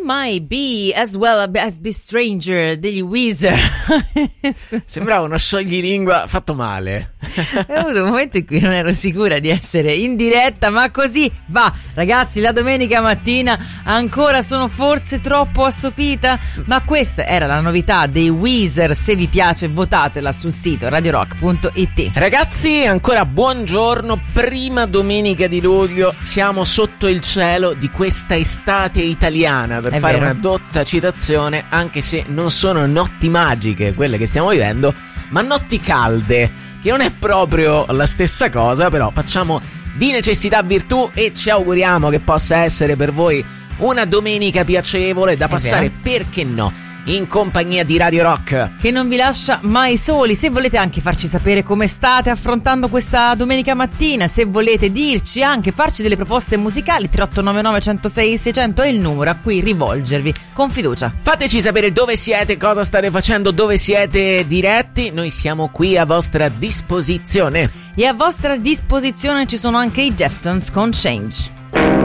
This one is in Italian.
Might Be As Well As Be Stranger degli Weezer. Sembrava uno scioglilingua fatto male. Ho avuto un momento in cui non ero sicura di essere in diretta, ma così va. Ragazzi, la domenica mattina ancora sono forse troppo assopita, ma questa era la novità dei Weezer. Se vi piace votatela sul sito radiorock.it. Ragazzi, ancora buongiorno, prima domenica di luglio, siamo sotto il cielo di questa estate italiana, per fare una dotta citazione, anche se non sono notti magiche quelle che stiamo vivendo, ma notti calde, che non è proprio la stessa cosa, però facciamo di necessità virtù e ci auguriamo che possa essere per voi una domenica piacevole da passare, perché no, in compagnia di Radio Rock, che non vi lascia mai soli. Se volete anche farci sapere come state affrontando questa domenica mattina, se volete dirci anche, farci delle proposte musicali, 3899 106 600 è il numero a cui rivolgervi con fiducia. Fateci sapere dove siete, cosa state facendo, dove siete diretti, noi siamo qui a vostra disposizione. E a vostra disposizione ci sono anche i Deftones con Change.